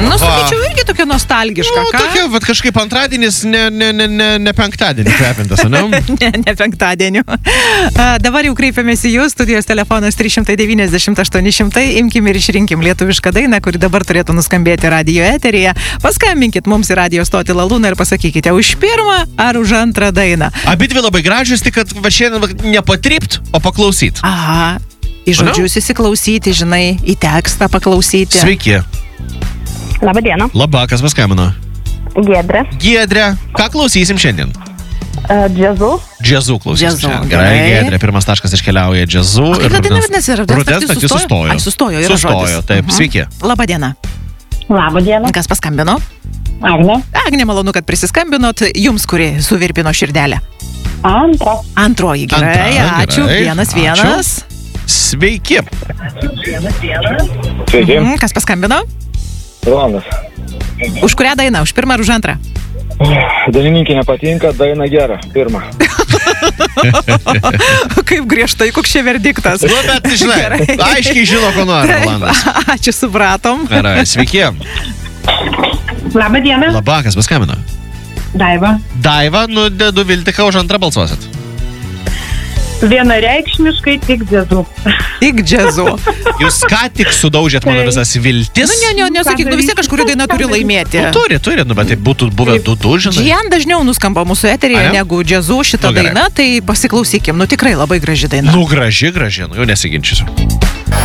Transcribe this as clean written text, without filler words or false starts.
Nu, sakyčiau, irgi tokia nostalgiška, Nu, tokia, vat kažkaip antradienis, ne penktadienį kvepintas, ne? ne penktadieniu. Dabar jau kreipiamės į jūs, studijos telefonas 390-800, imkim ir išrinkim lietuvišką dainą, kuri dabar turėtų nuskambėti radio eteryje. Paskambinkit mums į radio stotį Lalūną ir pasakykite, už pirmą ar už antrą dainą. Abidvi labai gražios, tik kad va šiandien nepatript, o paklausyt. Aha, į žodžius įsiklausyti, žinai, į tekstą paklausyti. Sveiki. Labą dieną. Labą, kas paskambino? Giedrė. Giedrė, ką klausysim šiandien? Džiazu. Džiazu klausysim Džiazu, šiandien. gerai. Gerai, Giedrė, pirmas taškas iškeliauja džiazu. O kaip ta daina vadinasi? Rudens naktis sustojo. Ai, sustojo, yra Sustojo, žodis. taip, sveiki. Labą dieną. Labą dieną. Kas paskambino? Agnė. Agnė, malonu, kad prisiskambinot. Jums, kuri suvirpino širdelę. Antra. Antroji, gerai, Antra, ačiū. gerai, Vienas. Sveiki. Sveiki, Kas paskambino? Rolandas. Už kurią dainą? Už pirmą ar už antrą? Dainininkė nepatinka, daina gera. Pirma. Kaip griežtai, koks čia verdiktas. Nu, bet, žinai, Gerai. aiškiai žino, ko nori, Taip, Rolandas. ačiū, supratom. Gerai, sveiki. Labą dieną. Labą, kas paskambino? Daiva. Daiva, nu, dedu vilti, ką už antrą balsuosit. Vienareikšmiškai tik džiazu. Tik džiazu. Jūs ką tik sudaužėt mano visas viltis? Nu, nesakyk, nu vis tiek kažkuri daina turi laimėti. Turi, nu, bet tai būtų buvę du, žinai. Žian dažniau nuskamba mūsų eteryje A, ne? negu džiazu šitą Nu, gerai. dainą, tai pasiklausykim. Nu, tikrai labai graži daina. Nu, graži, nu, jau nesiginčysiu.